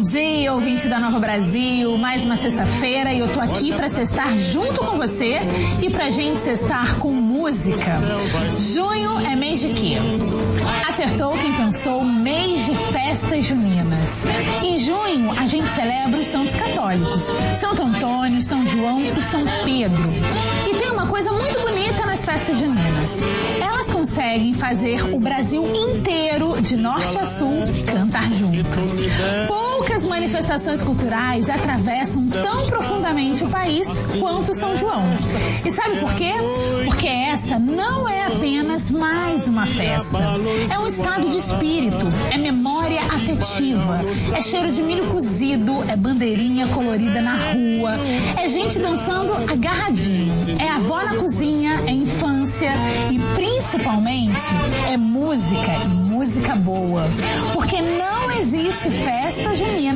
dia, ouvinte da Nova Brasil. Mais uma sexta-feira e eu tô aqui pra sextar junto com você e pra gente sextar com música. Junho é mês de quê? Acertou quem pensou mês de festas juninas. Em junho, a gente celebra os santos católicos. Santo Antônio, São João e São Pedro. E tem uma coisa muito bonita nas festas juninas. Elas conseguem fazer o Brasil inteiro, de norte a sul, cantar junto. Poucas manifestações culturais atravessam tão profundamente o país quanto São João. E sabe por quê? Porque essa não é apenas mais uma festa. É um estado de espírito, é memória afetiva, é cheiro de milho cozido, é bandeirinha colorida na rua, é gente dançando agarradinho, é avó na cozinha, é infância e principalmente é música e música boa. Porque não existe festa junina